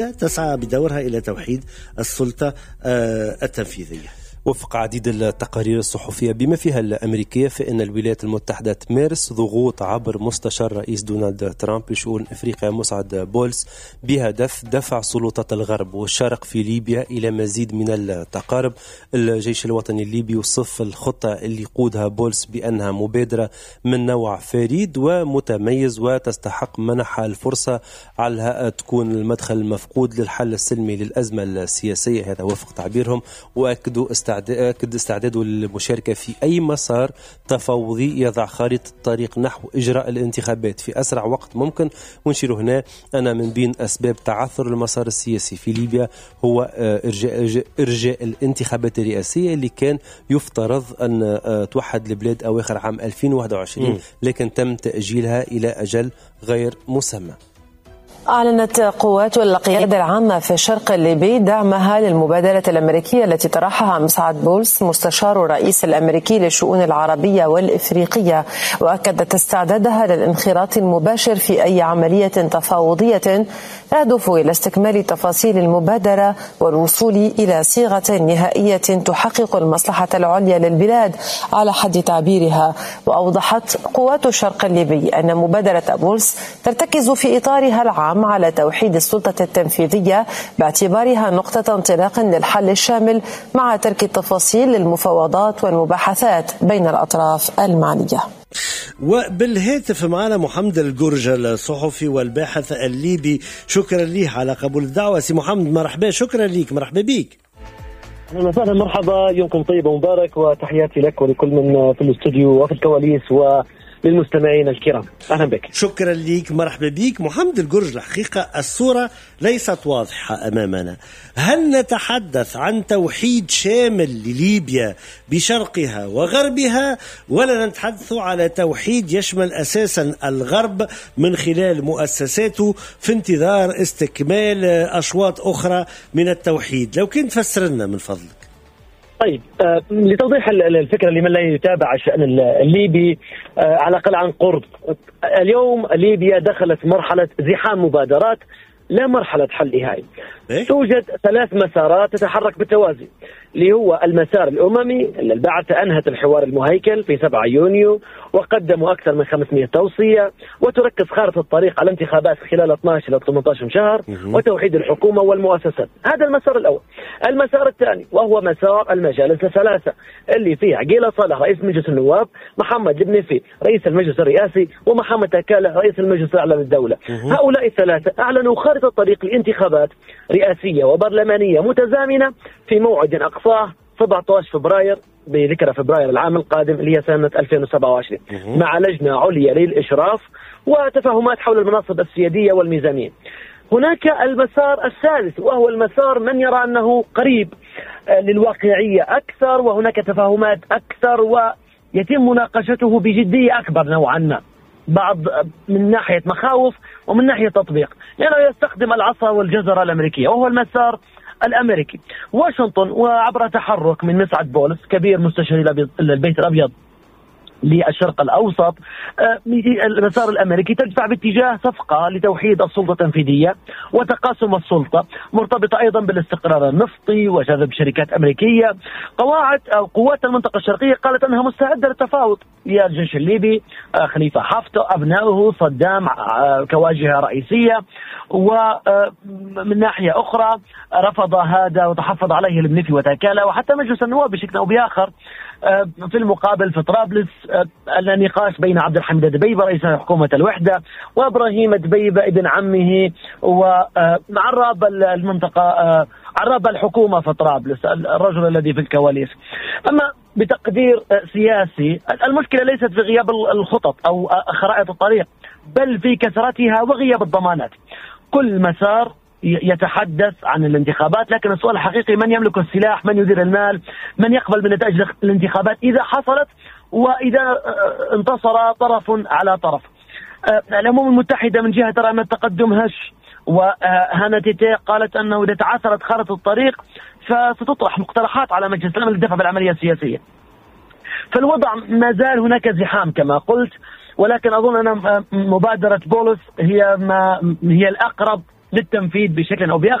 تسعى بدورها إلى توحيد السلطة التنفيذية. وفق عديد التقارير الصحفية بما فيها الأمريكية، فإن الولايات المتحدة تمارس ضغوط عبر مستشار رئيس دونالد ترامب لشؤون إفريقيا مسعد بولس بهدف دفع سلطات الغرب والشرق في ليبيا إلى مزيد من التقارب. الجيش الوطني الليبي وصف الخطة اللي يقودها بولس بأنها مبادرة من نوع فريد ومتميز وتستحق منحها الفرصة على تكون المدخل المفقود للحل السلمي للأزمة السياسية، هذا وفق تعبيرهم. وأكدوا استعداده للمشاركة في أي مسار تفاوضي يضع خارطة الطريق نحو إجراء الانتخابات في أسرع وقت ممكن. ونشير هنا أن من بين أسباب تعثر المسار السياسي في ليبيا هو إرجاء الانتخابات الرئاسية اللي كان يفترض أن توحد البلاد أواخر عام 2021 لكن تم تأجيلها إلى أجل غير مسمى. أعلنت قوات القيادة العامة في الشرق الليبي دعمها للمبادرة الأمريكية التي طرحها مسعد بولس مستشار الرئيس الأمريكي للشؤون العربية والإفريقية، وأكدت استعدادها للانخراط المباشر في أي عملية تفاوضية تهدف إلى استكمال تفاصيل المبادرة والوصول إلى صيغة نهائية تحقق المصلحة العليا للبلاد على حد تعبيرها. وأوضحت قوات الشرق الليبي أن مبادرة بولس ترتكز في إطارها العام على توحيد السلطة التنفيذية باعتبارها نقطة انطلاق للحل الشامل مع ترك التفاصيل للمفاوضات والمباحثات بين الأطراف المعنية. وبالهاتف معنا محمد الجرجة الصحفي والباحث الليبي. شكرا ليه على قبول الدعوة سي محمد، مرحبا. شكرا ليك، مرحبا بيك. أهلا وسهلا، مرحبا، يومكم طيب ومبارك، وتحياتي لك ولكل من في الاستوديو وفي الكواليس للمستمعين الكرام. أهلا بك. شكرا ليك، مرحبا بيك محمد الجرج. الحقيقة الصورة ليست واضحة أمامنا. هل نتحدث عن توحيد شامل لليبيا بشرقها وغربها، ولا نتحدث على توحيد يشمل أساسا الغرب من خلال مؤسساته في انتظار استكمال أشواط أخرى من التوحيد؟ لو كنت تفسرنا من فضلك. طيب، لتوضيح الفكرة لمن لا يتابع الشأن الليبي على الأقل عن قرب، اليوم ليبيا دخلت مرحلة زحام مبادرات لا مرحلة حل نهائي. توجد 3 مسارات تتحرك بالتوازي، اللي هو المسار الأممي اللي البعثة أنهت الحوار المهيكل في 7 يونيو وقدموا أكثر من 500 توصية، وتركز خارطة الطريق على انتخابات خلال 12 إلى 18 شهر وتوحيد الحكومة والمؤسسات. هذا المسار الأول. المسار الثاني وهو مسار المجالس ال3 اللي فيه عقيلة صالح رئيس مجلس النواب، محمد البنيفي رئيس المجلس الرئاسي، ومحمد تكالة رئيس المجلس الأعلى للدولة. هؤلاء ال3 أعلنوا خارطة الطريق لانتخابات رئاسية وبرلمانية متزامنة في موعد أقصاه 17 فبراير بذكرى فبراير العام القادم اللي هي سنة 2027 مع لجنة عليا للإشراف وتفاهمات حول المناصب السيادية والميزانية. هناك المسار الثالث وهو المسار من يرى أنه قريب للواقعية أكثر، وهناك تفاهمات أكثر ويتم مناقشته بجدية أكبر نوعا ما، بعض من ناحية مخاوف ومن ناحية تطبيق، لأنه يستخدم العصا والجزرة الأمريكية، وهو المسار الأمريكي. واشنطن وعبر تحرك من مسعد بولس كبير مستشاري البيت الأبيض للشرق الأوسط، المسار الأمريكي تدفع باتجاه صفقة لتوحيد السلطة التنفيذية وتقاسم السلطة، مرتبطة أيضا بالاستقرار النفطي وجذب شركات أمريكية. قواعد أو قوات المنطقة الشرقية قالت أنها مستعدة للتفاوض يا الجيش الليبي، خليفة حفتر، أبنائه، صدام كواجهة رئيسية. ومن ناحية أخرى رفض هذا وتحفظ عليه البنيفي وتكالة وحتى مجلس النواب بشكل أو بآخر. في المقابل في طرابلس النقاش بين عبد الحميد دبيبة رئيس حكومة الوحدة وإبراهيم دبيبة ابن عمه وعراب المنطقة، عراب الحكومة في طرابلس، الرجل الذي في الكواليس. أما بتقدير سياسي المشكلة ليست في غياب الخطط أو خرائط الطريق، بل في كثرتها وغياب الضمانات. كل مسار يتحدث عن الانتخابات، لكن السؤال الحقيقي من يملك السلاح، من يدير المال، من يقبل بنتائج الانتخابات إذا حصلت وإذا انتصر طرف على طرف. الأمم المتحدة من جهة ترى أن التقدم هش، وهانا تيتي قالت أنه إذا تعثرت خارطة الطريق فستطرح مقترحات على مجلس الأمن للدفع بالعملية السياسية. فالوضع ما زال هناك زحام كما قلت، ولكن أظن أن مبادرة بولس هي الأقرب للتنفيذ بشكل أو بآخر.